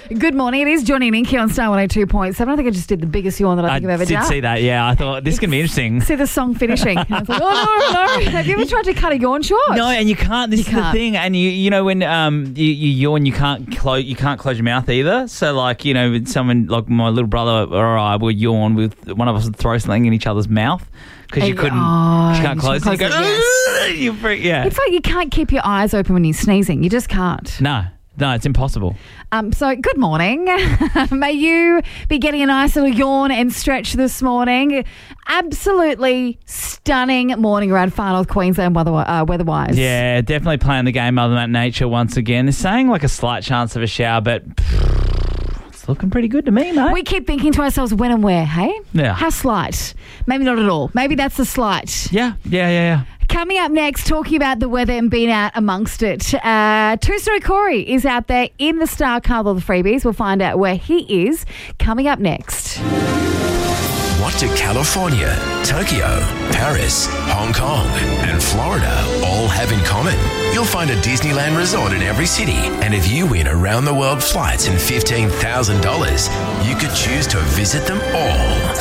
Good morning. It is Johnny and Inky on Star 102.7. I think I just did the biggest yawn that I think I've ever done. I did see that, yeah. I thought this is going to be interesting. See the song finishing. And I was like, oh, no. Have you ever tried to cut a yawn short? No, and you can't. This is the thing. And you know when you yawn, you can't close your mouth either. So like, you know, with someone like my little brother or I would yawn with one of us would throw something in each other's mouth because you can't close it. You go, yes. you freak, yeah. It's like you can't keep your eyes open when you're sneezing. You just can't. No, it's impossible. So good morning. May you be getting a nice little yawn and stretch this morning. Absolutely stunning morning around far north Queensland weather-wise. Yeah, definitely playing the game Mother Nature once again. They're saying like a slight chance of a shower, but it's looking pretty good to me, mate. We keep thinking to ourselves when and where, hey? Yeah. How slight? Maybe not at all. Maybe that's the slight. Yeah. Coming up next, talking about the weather and being out amongst it. Two-Story Corey is out there in the Star car with all the freebies. We'll find out where he is coming up next. What do California, Tokyo, Paris, Hong Kong and Florida all have in common? You'll find a Disneyland resort in every city, and if you win around-the-world flights and $15,000, you could choose to visit them all.